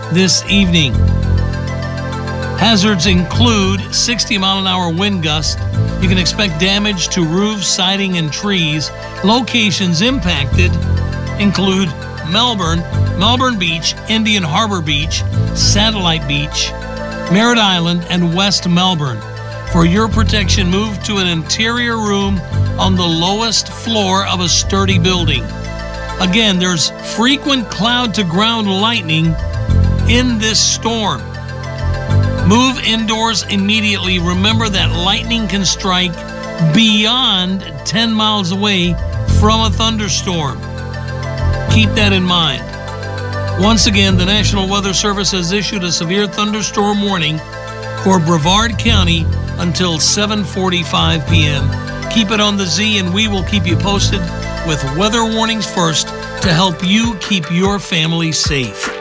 this evening. Hazards include 60-mile-an-hour wind gusts. You can expect damage to roofs, siding, and trees. Locations impacted include Melbourne Beach, Indian Harbor Beach, Satellite Beach, Merritt Island, and West Melbourne. For your protection, move to an interior room on the lowest floor of a sturdy building. Again, there's frequent cloud-to-ground lightning in this storm. Move indoors immediately. Remember that lightning can strike beyond 10 miles away from a thunderstorm. Keep that in mind. Once again, the National Weather Service has issued a severe thunderstorm warning for Brevard County until 7:45 p.m. Keep it on the Z, and we will keep you posted with weather warnings first to help you keep your family safe.